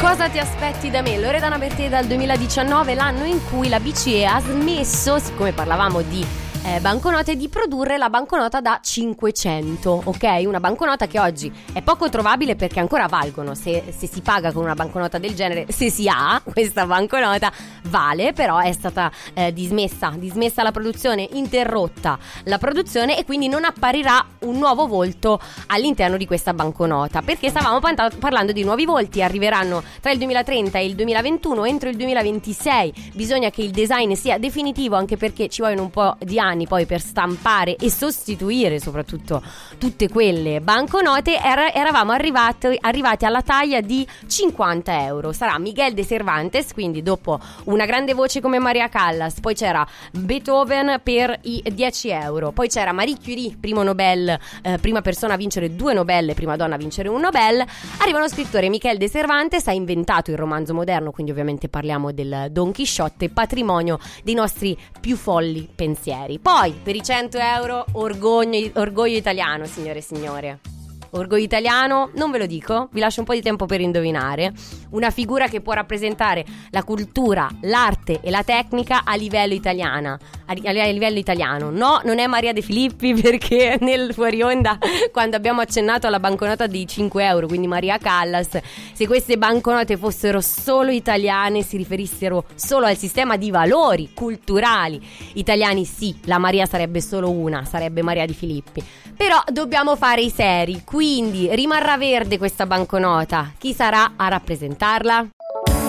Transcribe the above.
Cosa ti aspetti da me? Loredana Bertè dal 2019, l'anno in cui la BCE ha smesso, siccome parlavamo di banconote, di produrre la banconota da 500, ok? Una banconota che oggi è poco trovabile perché ancora valgono, se si paga con una banconota del genere, se si ha questa banconota vale, però è stata dismessa la produzione, interrotta la produzione, e quindi non apparirà un nuovo volto all'interno di questa banconota, perché stavamo parlando di nuovi volti, arriveranno tra il 2030 e il 2021, entro il 2026 bisogna che il design sia definitivo, anche perché ci vogliono un po' di anni poi per stampare e sostituire soprattutto tutte quelle banconote. Eravamo arrivati alla taglia di 50 euro. Sarà Miguel de Cervantes, quindi dopo una grande voce come Maria Callas, poi c'era Beethoven per i 10 euro, poi c'era Marie Curie, primo Nobel, prima persona a vincere 2 Nobel, prima donna a vincere un Nobel. Arriva uno scrittore, Miguel de Cervantes, ha inventato il romanzo moderno, quindi ovviamente parliamo del Don Chisciotte, patrimonio dei nostri più folli pensieri. Poi per i 100 euro orgoglio italiano, signore e signore. Orgoglio italiano, non ve lo dico, vi lascio un po' di tempo per indovinare. Una figura che può rappresentare la cultura, l'arte e la tecnica a livello italiano. A livello italiano. No, non è Maria De Filippi, perché nel fuori onda, quando abbiamo accennato alla banconota di 5 euro, quindi Maria Callas, se queste banconote fossero solo italiane, si riferissero solo al sistema di valori culturali italiani, sì, la Maria sarebbe solo una, sarebbe Maria Di Filippi. Però dobbiamo fare i seri, quindi rimarrà verde questa banconota. Chi sarà a rappresentarla?